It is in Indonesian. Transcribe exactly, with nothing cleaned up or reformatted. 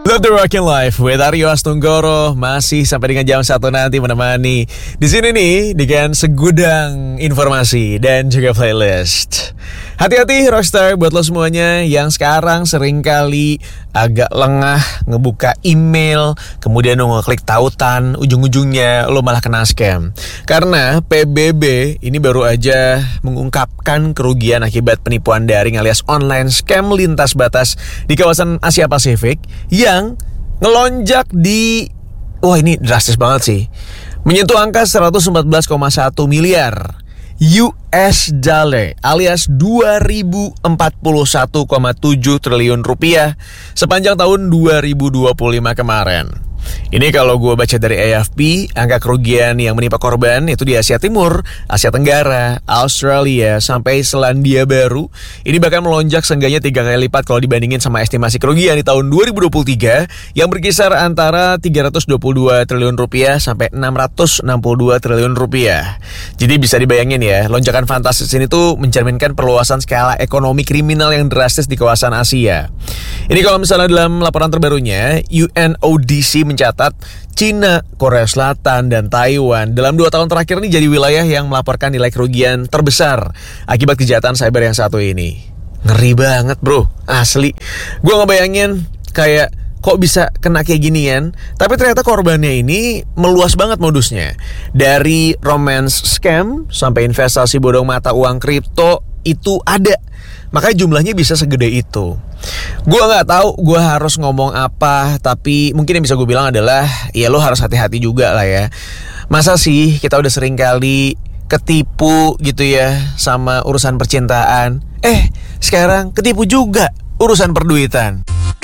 Love the Rockin' Life with Aryo Astunggoro masih sampai dengan jam satu nanti menemani di sini nih dengan segudang informasi dan juga playlist. Hati-hati Rockstar buat lo semuanya yang sekarang seringkali agak lengah ngebuka email, kemudian lo ngeklik tautan, ujung-ujungnya lo malah kena scam. Karena P B B ini baru aja mengungkapkan kerugian akibat penipuan daring alias online scam lintas batas di kawasan Asia Pasifik yang ngelonjak di, wah ini drastis banget sih, menyentuh angka seratus empat belas koma satu miliar U S dollar alias dua ribu empat puluh satu koma tujuh triliun rupiah sepanjang tahun dua ribu dua puluh lima kemarin. Ini kalau gue baca dari A F P, angka kerugian yang menimpa korban itu di Asia Timur, Asia Tenggara, Australia, sampai Selandia Baru. Ini bahkan melonjak seenggaknya tiga kali lipat kalau dibandingin sama estimasi kerugian di tahun dua ribu dua puluh tiga yang berkisar antara tiga ratus dua puluh dua triliun rupiah sampai enam ratus enam puluh dua triliun rupiah. Jadi bisa dibayangin ya, lonjakan fantastis ini tuh mencerminkan perluasan skala ekonomi kriminal yang drastis di kawasan Asia. Ini kalau misalnya dalam laporan terbarunya, U N O D C mencatat Cina, Korea Selatan, dan Taiwan dalam dua tahun terakhir ini jadi wilayah yang melaporkan nilai kerugian terbesar akibat kejahatan cyber yang satu ini. Ngeri banget bro, asli. Gue ngebayangin kayak kok bisa kena kayak ginian, tapi ternyata korbannya ini meluas banget modusnya. Dari romance scam sampai investasi bodong mata uang kripto itu ada. Makanya jumlahnya bisa segede itu. Gue gak tahu gue harus ngomong apa, tapi mungkin yang bisa gue bilang adalah ya lo harus hati-hati juga lah ya. Masa sih kita udah sering kali ketipu gitu ya sama urusan percintaan, Eh sekarang ketipu juga urusan perduitan.